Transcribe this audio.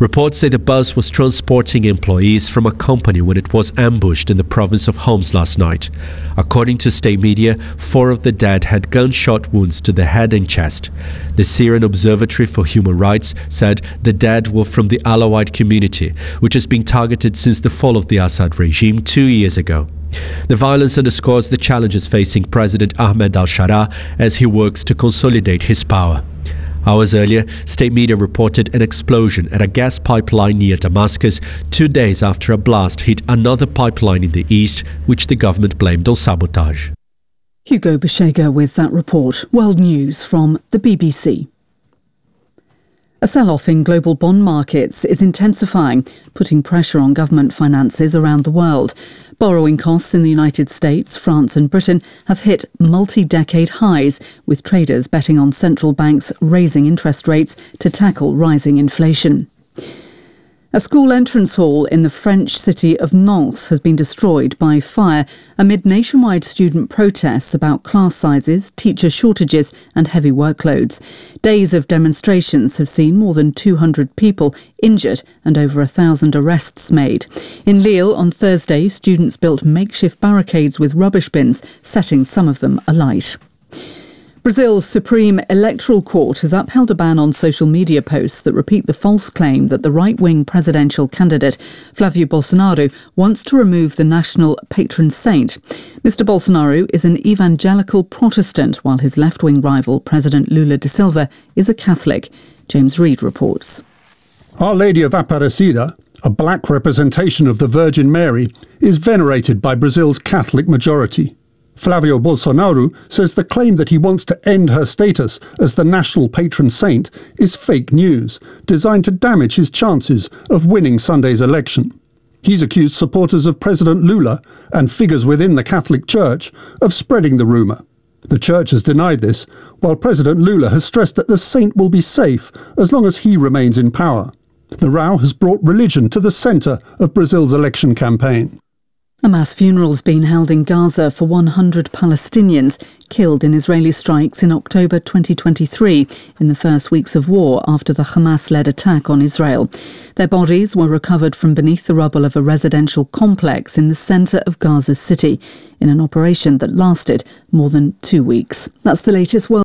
Reports say the bus was transporting employees from a company when it was ambushed in the province of Homs last night. According to state media, 4 of the dead had gunshot wounds to the head and chest. The Syrian Observatory for Human Rights said the dead were from the Alawite community, which has been targeted since the fall of the Assad regime 2 years ago. The violence underscores the challenges facing President Ahmed al-Sharaa as he works to consolidate his power. Hours earlier, state media reported an explosion at a gas pipeline near Damascus 2 days after a blast hit another pipeline in the east, which the government blamed on sabotage. Hugo Beshega with that report. World News from the BBC. A sell-off in global bond markets is intensifying, putting pressure on government finances around the world. Borrowing costs in the United States, France and Britain have hit multi-decade highs, with traders betting on central banks raising interest rates to tackle rising inflation. A school entrance hall in the French city of Nantes has been destroyed by fire amid nationwide student protests about class sizes, teacher shortages and heavy workloads. Days of demonstrations have seen more than 200 people injured and over 1,000 arrests made. In Lille on Thursday, students built makeshift barricades with rubbish bins, setting some of them alight. Brazil's Supreme Electoral Court has upheld a ban on social media posts that repeat the false claim that the right-wing presidential candidate, Flávio Bolsonaro, wants to remove the national patron saint. Mr. Bolsonaro is an evangelical Protestant, while his left-wing rival, President Lula da Silva, is a Catholic. James Reid reports. Our Lady of Aparecida, a black representation of the Virgin Mary, is venerated by Brazil's Catholic majority. Flávio Bolsonaro says the claim that he wants to end her status as the national patron saint is fake news, designed to damage his chances of winning Sunday's election. He's accused supporters of President Lula and figures within the Catholic Church of spreading the rumour. The Church has denied this, while President Lula has stressed that the saint will be safe as long as he remains in power. The row has brought religion to the centre of Brazil's election campaign. A mass funeral has been held in Gaza for 100 Palestinians killed in Israeli strikes in October 2023, in the first weeks of war after the Hamas-led attack on Israel. Their bodies were recovered from beneath the rubble of a residential complex in the centre of Gaza City, in an operation that lasted more than 2 weeks. That's the latest world.